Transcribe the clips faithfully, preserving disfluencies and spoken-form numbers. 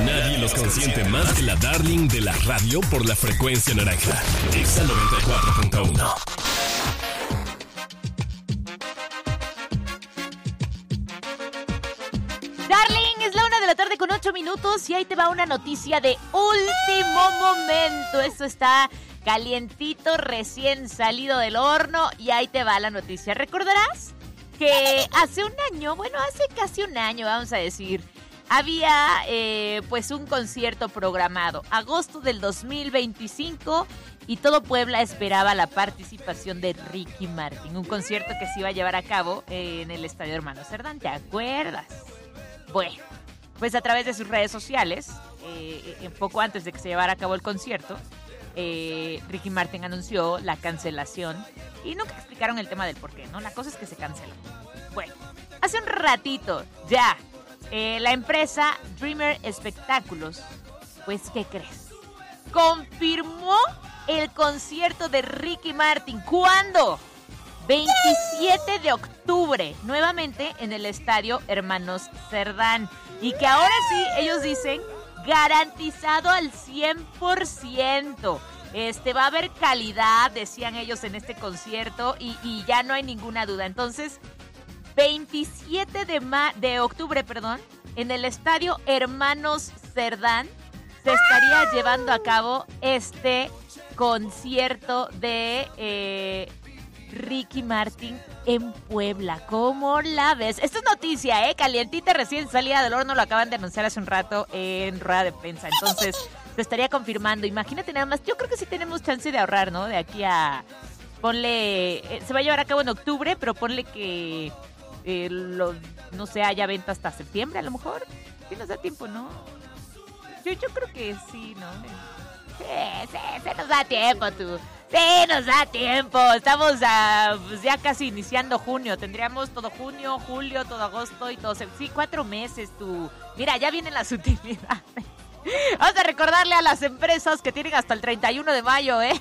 Nadie los consiente más que la Darling de la radio por la frecuencia naranja. Exa noventa y cuatro punto uno. Darling, es la una de la tarde con ocho minutos y ahí te va una noticia de último momento. Esto está calientito, recién salido del horno y ahí te va la noticia. ¿Recordarás que hace un año, bueno, hace casi un año, vamos a decir, había eh, pues un concierto programado, agosto del dos mil veinticinco, y todo Puebla esperaba la participación de Ricky Martin, un concierto que se iba a llevar a cabo eh, en el Estadio Hermano Cerdán, ¿te acuerdas? Bueno, pues a través de sus redes sociales, eh, un poco antes de que se llevara a cabo el concierto, eh, Ricky Martin anunció la cancelación y nunca explicaron el tema del por qué, ¿no? La cosa es que se canceló. Bueno, hace un ratito ya, eh, la empresa Dreamer Espectáculos, pues, ¿qué crees? Confirmó el concierto de Ricky Martin. ¿Cuándo? veintisiete de octubre, nuevamente en el Estadio Hermanos Cerdán. Y que ahora sí, ellos dicen, garantizado al cien por ciento. Este, va a haber calidad, decían ellos en este concierto, y, y ya no hay ninguna duda. Entonces, veintisiete de, ma- de octubre, perdón, en el Estadio Hermanos Cerdán se estaría llevando a cabo este concierto de eh, Ricky Martin en Puebla. ¿Cómo la ves? Esto es noticia, ¿eh? Calientita, recién salida del horno, lo acaban de anunciar hace un rato en rueda de prensa. Entonces, se estaría confirmando. Imagínate nada más, yo creo que sí tenemos chance de ahorrar, ¿no? De aquí a... Ponle... Eh, se va a llevar a cabo en octubre, pero ponle que... Eh, lo, no sé, haya venta hasta septiembre, a lo mejor. Sí nos da tiempo, ¿no? Yo, yo creo que sí, ¿no? Sí, sí, se nos da tiempo, tú. Sí, nos da tiempo. Estamos a, pues ya casi iniciando junio. Tendríamos todo junio, julio, todo agosto y todo... Sí, cuatro meses, tú. Mira, ya vienen las utilidades. Vamos a recordarle a las empresas que tienen hasta el treinta y uno de mayo, ¿eh?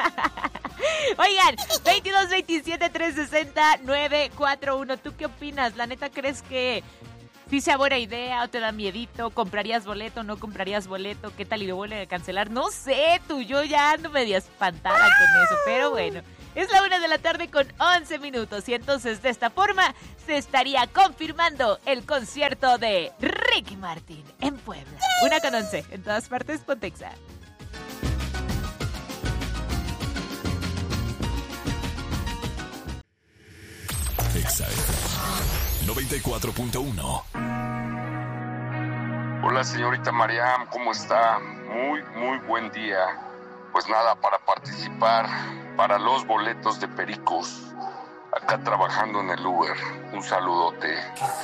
Oigan, veintidós veintisiete trescientos sesenta novecientos cuarenta y uno. ¿Tú qué opinas? ¿La neta crees que sí sea buena idea o te da miedito? ¿Comprarías boleto o no comprarías boleto? ¿Qué tal y lo vuelven a cancelar? No sé, tú, yo ya ando media espantada con eso, pero bueno. Es la una de la tarde con once minutos y entonces de esta forma se estaría confirmando el concierto de Ricky Martin en Puebla. Una con once, en todas partes, ponte Exa. Exa noventa y cuatro punto uno. Hola señorita Mariam, ¿cómo está? Muy, muy buen día. Pues nada, para participar para los boletos de Pericos, acá trabajando en el Uber. Un saludote.